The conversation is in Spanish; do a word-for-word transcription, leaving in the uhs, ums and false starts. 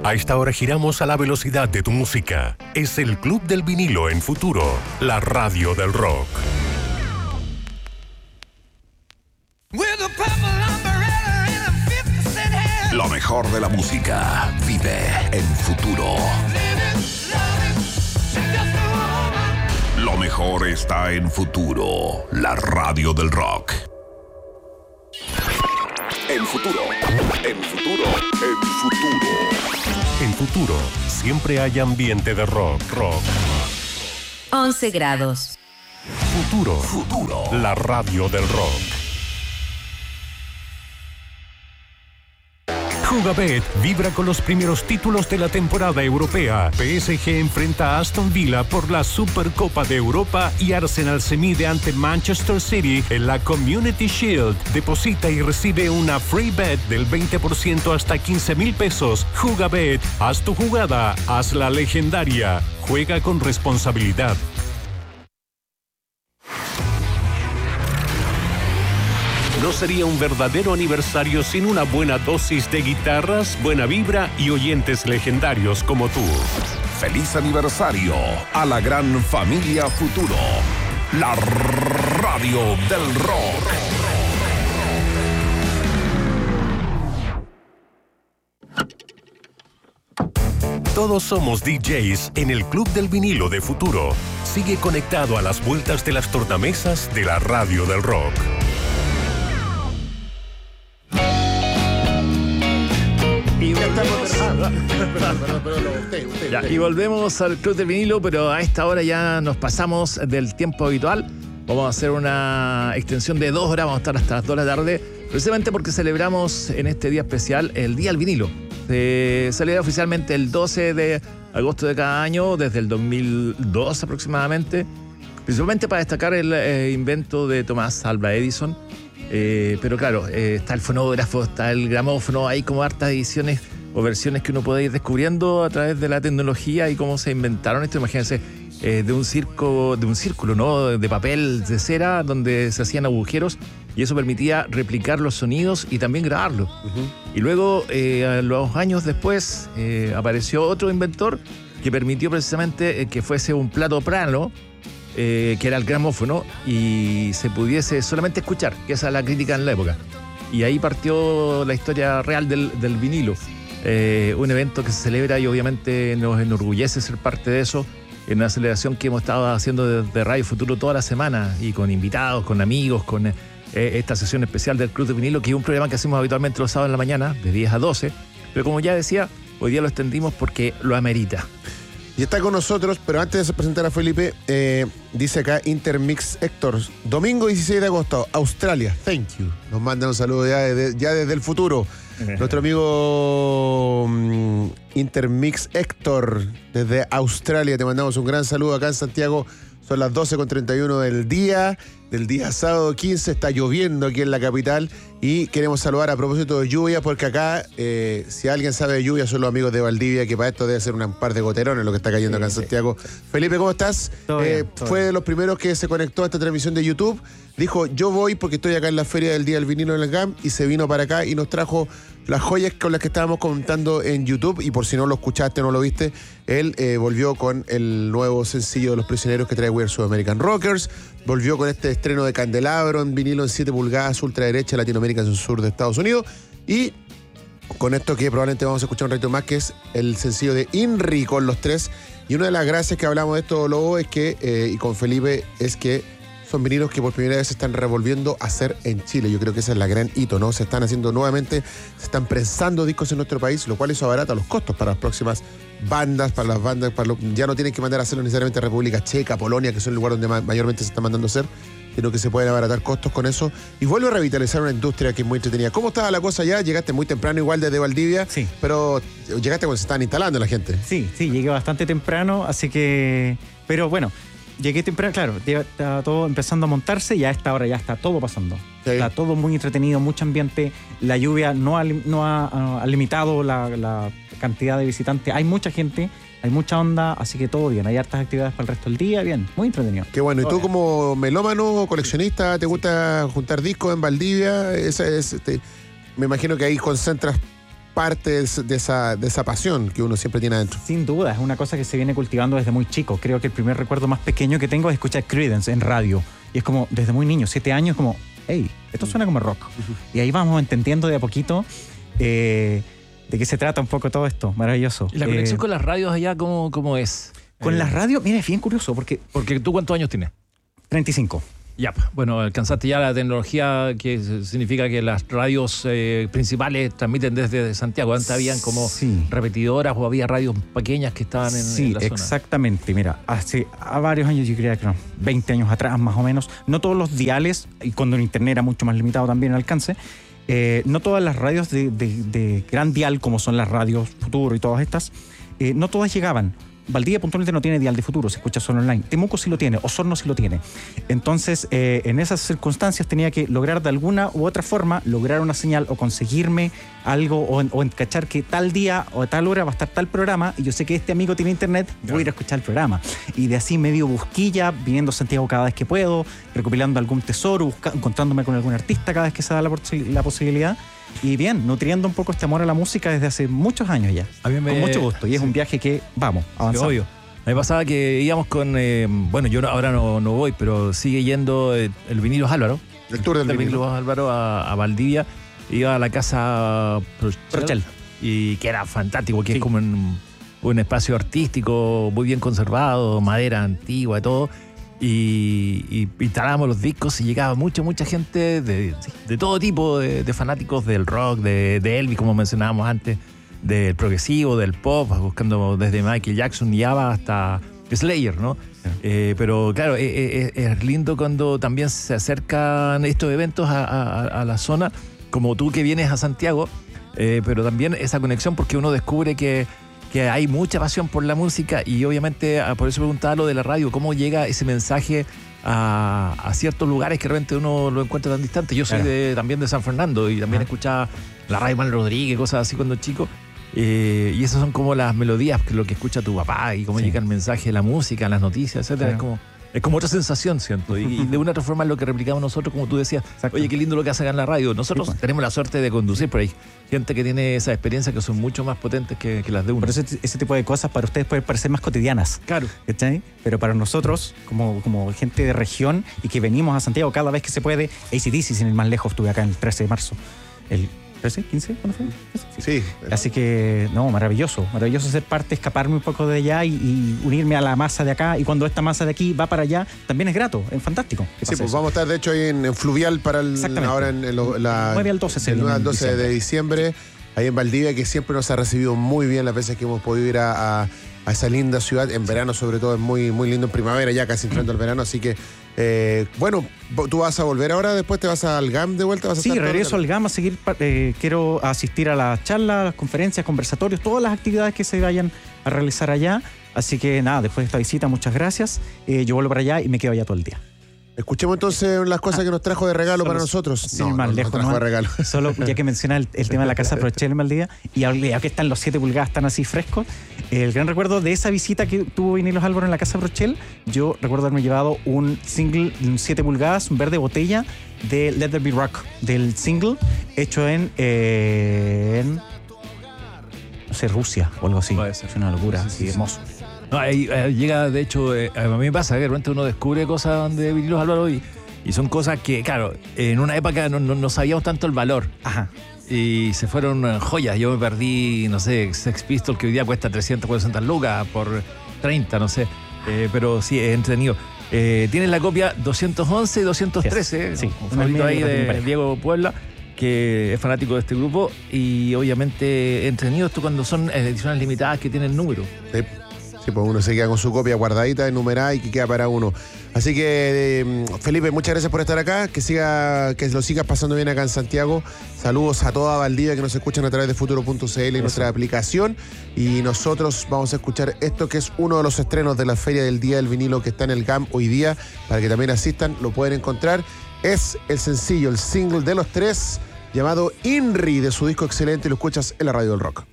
A esta hora giramos a la velocidad de tu música. Es el Club del Vinilo en Futuro, la radio del rock. Lo mejor de la música vive en Futuro. Lo mejor está en Futuro, la radio del rock. En Futuro, en Futuro, en Futuro. En Futuro, siempre hay ambiente de rock, rock. once grados. Futuro, Futuro, la radio del rock. Jugabet vibra con los primeros títulos de la temporada europea. P S G enfrenta a Aston Villa por la Supercopa de Europa y Arsenal se mide ante Manchester City en la Community Shield. Deposita y recibe una free bet del veinte por ciento hasta quince mil pesos. Jugabet, haz tu jugada, hazla legendaria. Juega con responsabilidad. No sería un verdadero aniversario sin una buena dosis de guitarras, buena vibra y oyentes legendarios como tú. Feliz aniversario a la gran familia Futuro, la radio del rock. Todos somos D Js en el Club del Vinilo de Futuro. Sigue conectado a las vueltas de las tornamesas de la radio del rock. Y volvemos, ya, y volvemos al Club del Vinilo, pero a esta hora ya nos pasamos del tiempo habitual. Vamos a hacer una extensión de dos horas, vamos a estar hasta las dos de la tarde, precisamente porque celebramos en este día especial el Día del Vinilo. Se celebra oficialmente el doce de agosto de cada año, desde el dos mil dos aproximadamente, principalmente para destacar el eh, invento de Thomas Alva Edison. Eh, pero claro, eh, está el fonógrafo, está el gramófono, hay como hartas ediciones o versiones que uno puede ir descubriendo a través de la tecnología y cómo se inventaron esto. Imagínense, eh, de un circo, de un círculo, ¿no? De papel de cera donde se hacían agujeros y eso permitía replicar los sonidos y también grabarlos. Uh-huh. Y luego, eh, a los años después, eh, apareció otro inventor que permitió precisamente eh, que fuese un plato plano, Eh, que era el gramófono, y se pudiese solamente escuchar, que esa es la crítica en la época. Y ahí partió la historia real del, del vinilo. Eh, un evento que se celebra y obviamente nos enorgullece ser parte de eso, en una celebración que hemos estado haciendo desde Radio Futuro toda la semana, y con invitados, con amigos, con eh, esta sesión especial del Club de Vinilo, que es un programa que hacemos habitualmente los sábados en la mañana, de diez a doce, pero como ya decía, hoy día lo extendimos porque lo amerita. Y está con nosotros, pero antes de presentar a Felipe, eh, dice acá Intermix Héctor, domingo dieciséis de agosto, Australia, thank you. Nos mandan un saludo ya desde, ya desde el futuro. Nuestro amigo um, Intermix Héctor, desde Australia, te mandamos un gran saludo acá en Santiago. Son las doce con treinta y uno del día, del día sábado quince, está lloviendo aquí en la capital y queremos saludar a propósito de lluvia, porque acá, eh, si alguien sabe de lluvia, son los amigos de Valdivia, que para esto debe ser un par de goterones lo que está cayendo sí, acá en sí. Santiago. Felipe, ¿cómo estás? Todo eh, bien, todo fue bien. de los primeros que se conectó a esta transmisión de YouTube. Dijo, yo voy porque estoy acá en la feria del Día del Vinilo en el G A M, y se vino para acá y nos trajo las joyas con las que estábamos comentando en YouTube. Y por si no lo escuchaste, no lo viste, él eh, volvió con el nuevo sencillo de Los Prisioneros que trae We Are South American Rockers. Volvió con este estreno de Candelabro en vinilo en siete pulgadas, ultraderecha, Latinoamérica en el sur de Estados Unidos. Y con esto que probablemente vamos a escuchar un ratito más, que es el sencillo de Inri con Los Tres. Y una de las gracias que hablamos de esto, Lobo, es que, eh, y con Felipe, es que son vinilos que por primera vez se están revolviendo a hacer en Chile. Yo creo que esa es la gran hito, ¿no? Se están haciendo nuevamente, se están prensando discos en nuestro país, lo cual eso abarata los costos para las próximas bandas, para las bandas, para lo, ya no tienen que mandar a hacerlo necesariamente a República Checa, Polonia, que son el lugar donde ma- mayormente se está mandando a hacer, sino que se pueden abaratar costos con eso y vuelve a revitalizar una industria que es muy entretenida. ¿Cómo estaba la cosa ya? Llegaste muy temprano igual desde Valdivia, sí, pero llegaste cuando se estaban instalando la gente. Sí, sí, llegué bastante temprano, así que... Pero bueno, llegué temprano, claro, está todo empezando a montarse y a esta hora ya está todo pasando. Sí. Está todo muy entretenido, mucho ambiente. La lluvia no ha, no ha, ha limitado la, la cantidad de visitantes. Hay mucha gente, hay mucha onda, así que todo bien. Hay hartas actividades para el resto del día, bien, muy entretenido. Qué bueno. ¿Y tú bien. como melómano, coleccionista, te gusta juntar discos en Valdivia? Esa es, te, me imagino que ahí concentras parte de, de, esa, de esa pasión que uno siempre tiene adentro. Sin duda, es una cosa que se viene cultivando desde muy chico. Creo que el primer recuerdo más pequeño que tengo es escuchar Creedence en radio. Y es como, desde muy niño, siete años, como, hey, esto suena como rock. Y ahí vamos entendiendo de a poquito eh, de qué se trata un poco todo esto. Maravilloso. ¿Y la conexión eh, con las radios allá cómo, cómo es? Con eh, las radios, mira, es bien curioso, porque... Porque tú, ¿cuántos años tienes? treinta y cinco. Ya, bueno, alcanzaste ya la tecnología que significa que las radios eh, principales transmiten desde Santiago. Antes habían como sí. repetidoras o había radios pequeñas que estaban en, sí, en la zona. Sí, exactamente. Mira, hace a varios años, yo creo que no, veinte años atrás más o menos, no todos los diales, y cuando el internet era mucho más limitado también el alcance, eh, no todas las radios de, de, de gran dial, como son las radios Futuro y todas estas, eh, no todas llegaban. Valdivia puntualmente no tiene dial de Futuro, se escucha solo online. Temuco sí lo tiene, Osorno sí lo tiene. Entonces, eh, en esas circunstancias tenía que lograr de alguna u otra forma, lograr una señal o conseguirme algo o, o encachar que tal día o a tal hora va a estar tal programa y yo sé que este amigo tiene internet, voy a ir a escuchar el programa. Y de así medio busquilla, viniendo a Santiago cada vez que puedo, recopilando algún tesoro, busca, encontrándome con algún artista cada vez que se da la, la posibilidad. Y bien, nutriendo un poco este amor a la música desde hace muchos años ya. A mí me... Con mucho gusto. Y es sí. un viaje que, vamos, avanzamos. Sí, obvio. A mí me pasaba que íbamos con... Eh, bueno, yo ahora no, no voy, pero sigue yendo el, el Vinilos Álvaro. El tour del el vinilo. Vinilos Álvaro a, a Valdivia. Iba a la casa Prochel, Prochel. Y que era fantástico, que Sí. es como un, un espacio artístico muy bien conservado, madera antigua y todo. Y, y instalábamos los discos y llegaba mucha, mucha gente de, de todo tipo, de, de fanáticos del rock, de, de Elvis, como mencionábamos antes, del progresivo, del pop, buscando desde Michael Jackson y ABBA hasta Slayer, ¿no? Sí. Eh, pero claro, es, es, es lindo cuando también se acercan estos eventos a, a, a la zona, como tú que vienes a Santiago, eh, pero también esa conexión porque uno descubre que que hay mucha pasión por la música y obviamente por eso preguntaba lo de la radio, cómo llega ese mensaje a, a ciertos lugares que realmente uno lo encuentra tan distante. Yo soy Claro. de, también de San Fernando y también Ah. escuchaba la radio Manuel Rodríguez, cosas así cuando chico. Eh, y esas son como las melodías, que lo que escucha tu papá y cómo Sí. llega el mensaje de la música, las noticias, etcétera. Claro. Es como es como otra sensación, siento. Y, y de una otra forma es lo que replicamos nosotros, como tú decías. Exacto. Oye, qué lindo lo que hacen en la radio. Nosotros Sí, pues. tenemos la suerte de conducir, pero hay gente que tiene esa experiencia que son mucho más potentes que, que las de uno. Por eso ese tipo de cosas para ustedes pueden parecer más cotidianas. Claro. ¿Cachai? Pero para nosotros, como, como gente de región y que venimos a Santiago cada vez que se puede, A C D C, sin ir más lejos, estuve acá el trece de marzo. El trece, quince, ¿cuándo fue? Sí. Así que, no, maravilloso. Maravilloso ser parte, escaparme un poco de allá y, y unirme a la masa de acá. Y cuando esta masa de aquí va para allá, también es grato, es fantástico. que Sí, pase pues eso. vamos a estar de hecho ahí en, en Fluvial para el, Exactamente. ahora en, en lo- la, nueve al doce se del nueve al viene en doce de diciembre, ahí en Valdivia, que siempre nos ha recibido muy bien las veces que hemos podido ir a, a- a esa linda ciudad. En verano sobre todo es muy, muy lindo, en primavera ya casi entrando al verano, así que eh, bueno, tú vas a volver ahora, después te vas al G A M de vuelta. ¿Vas a Sí, estar todo el- regreso al GAM a seguir, pa- eh, quiero asistir a las charlas, las conferencias, conversatorios, todas las actividades que se vayan a realizar allá. Así que nada, después de esta visita, muchas gracias. Eh, yo vuelvo para allá y me quedo allá todo el día. Escuchemos entonces las cosas que nos trajo de regalo Solo- para nosotros. Sí, no, más no, no lejos. trajo ¿no? de regalo. Solo ya que menciona el, el tema de la casa Prochel en Valdivia, y ya que están los siete pulgadas tan así frescos, el gran recuerdo de esa visita que tuvo Vinilos Álvaro en la casa Prochel, yo recuerdo haberme llevado un single, un siete pulgadas, un verde botella de Let There Be Rock, del single hecho en, eh, en no sé, Rusia o algo así. Puede ser. Es una locura, Sí, así sí, sí. hermoso. No, ahí, eh, llega, de hecho, eh, a mí me pasa que de repente uno descubre cosas de Vinilos Álvaro y, y son cosas que, claro, en una época no, no, no sabíamos tanto el valor. Ajá. Y se fueron eh, joyas. Yo me perdí, no sé, Sex Pistols, que hoy día cuesta trescientas, cuatrocientas lucas por treinta, no sé. Eh, pero sí, es entretenido. Eh, tienes la copia doscientos once y doscientos trece, Sí, un una favorito mía ahí que la tiene de pareja. Diego Puebla, que es fanático de este grupo. Y obviamente entretenido esto cuando son ediciones limitadas que tienen número. Sí. Sí, pues uno se queda con su copia guardadita, enumerada y que queda para uno. Así que, eh, Felipe, muchas gracias por estar acá. Que siga, que lo sigas pasando bien acá en Santiago. Saludos a toda Valdivia que nos escuchan a través de futuro punto c l y nuestra aplicación. Y nosotros vamos a escuchar esto que es uno de los estrenos de la Feria del Día del Vinilo que está en el G A M hoy día. Para que también asistan, lo pueden encontrar. Es el sencillo, el single de los tres, llamado INRI, de su disco excelente. Y lo escuchas en la Radio del Rock.